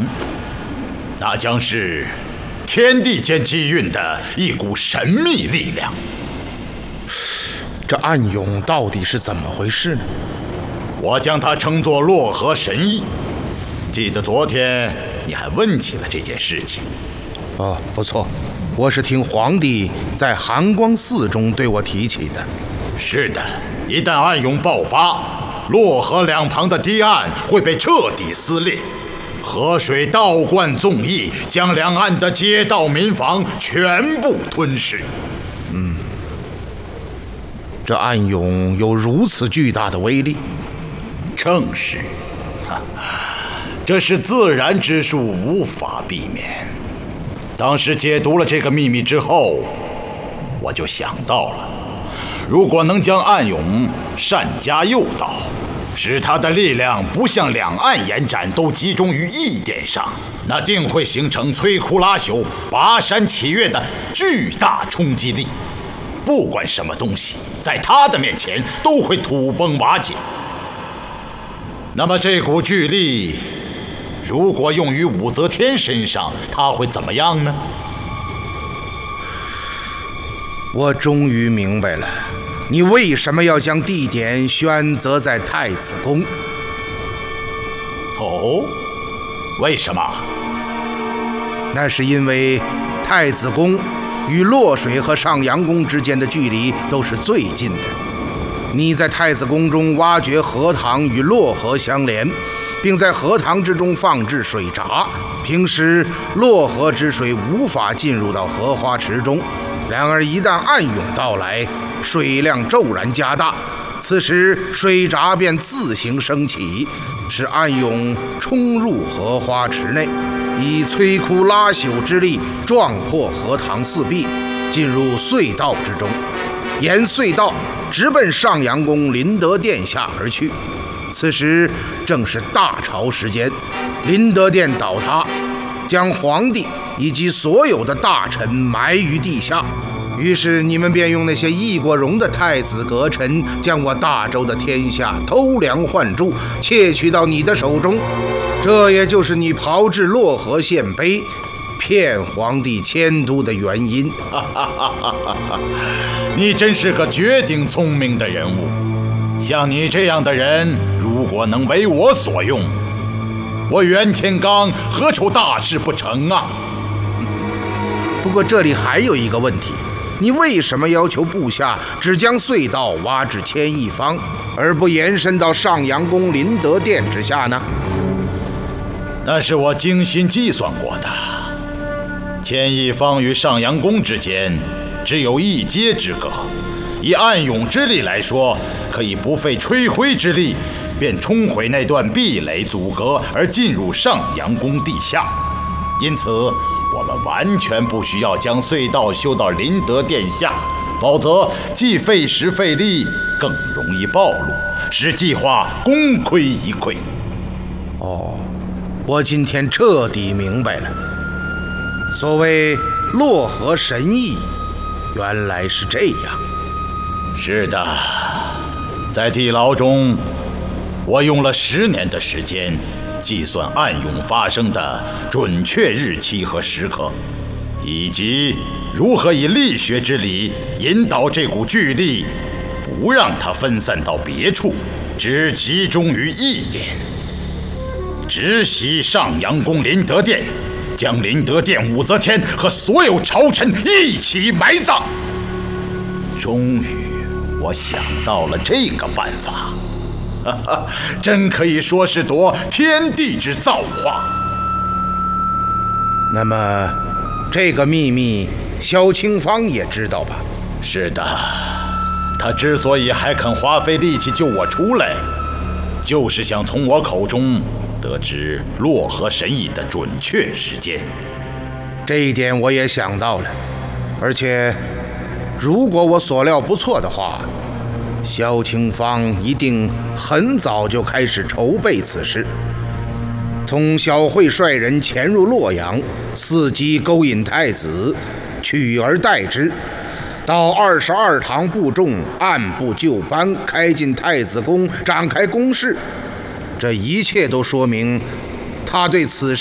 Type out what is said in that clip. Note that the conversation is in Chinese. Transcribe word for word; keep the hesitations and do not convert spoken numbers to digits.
那将是天地间积蕴的一股神秘力量。 这暗涌到底是怎么回事呢？ 我将它称作洛河神翼。记得昨天你还问起了这件事情。 哦，不错，我是听皇帝在寒光寺中对我提起的。 是的，一旦暗涌爆发，洛河两旁的堤岸会被彻底撕裂，河水倒灌纵溢，将两岸的街道民房全部吞噬。 嗯，这暗涌有如此巨大的威力？ 正是，这是自然之术，无法避免。当时解读了这个秘密之后，我就想到了，如果能将暗涌善加诱导，使它的力量不向两岸延展，都集中于一点上，那定会形成摧枯拉朽、拔山起岳的巨大冲击力。不管什么东西，在它的面前都会土崩瓦解。那么这股巨力，如果用于武则天身上，它会怎么样呢？ 我终于明白了，你为什么要将地点选择在太子宫？ 哦，为什么？ 那是因为太子宫与洛水和上阳宫之间的距离都是最近的。你在太子宫中挖掘荷塘与洛河相连，并在荷塘之中放置水闸，平时洛河之水无法进入到荷花池中。然而一旦暗涌到来，水量骤然加大，此时水闸便自行升起，使暗涌冲入荷花池内，以摧枯拉朽之力撞破荷塘四壁，进入隧道之中，沿隧道直奔上阳宫麟德殿下而去。此时正是大潮时间，麟德殿倒塌，将皇帝以及所有的大臣埋于地下。于是你们便用那些易过容的太子阁臣，将我大周的天下偷梁换柱，窃取到你的手中。这也就是你炮制洛河献碑，骗皇帝迁都的原因。 你真是个绝顶聪明的人物。像你这样的人，如果能为我所用，我袁天罡何愁大事不成啊？ 不过这里还有一个问题，你为什么要求部下只将隧道挖至千亿方，而不延伸到上阳宫麟德殿之下呢？ 那是我精心计算过的。千亿方与上阳宫之间只有一街之隔，以暗涌之力来说，可以不费吹灰之力便冲毁那段壁垒阻隔，而进入上阳宫地下。因此我们完全不需要将隧道修到麟德殿下，否则既费时费力，更容易暴露，使计划功亏一篑。 哦，我今天彻底明白了，所谓洛河神翼，原来是这样。 是的，在地牢中，我用了十年的时间计算暗涌发生的准确日期和时刻，以及如何以力学之理引导这股巨力，不让它分散到别处，只集中于一点。直袭上阳宫麟德殿，将麟德殿武则天和所有朝臣一起埋葬。终于我想到了这个办法，哈哈，真可以说是夺天地之造化。 那么这个秘密萧清芳也知道吧？ 是的，他之所以还肯花费力气救我出来，就是想从我口中得知洛河神翼的准确时间。 这一点我也想到了，而且如果我所料不错的话，萧清芳一定很早就开始筹备此事。从小惠率人潜入洛阳，伺机勾引太子，取而代之，到二十二堂部众按部就班开进太子宫，展开攻势。这一切都说明他对此事